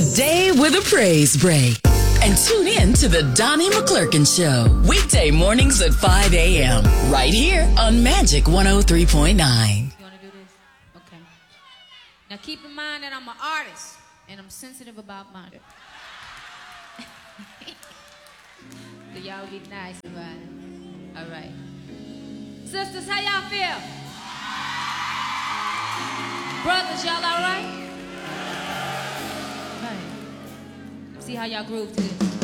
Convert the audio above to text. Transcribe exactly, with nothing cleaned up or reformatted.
day with a praise break. And tune in to the Donnie McClurkin Show, weekday mornings at five a.m. right here on Magic one oh three point nine. You want to do this? Okay. Now keep in mind that I'm an artist, and I'm sensitive about murder. So y'all be nice about it. All right. Sisters, how y'all feel? Brothers, y'all all right? Right. See how y'all groove to this.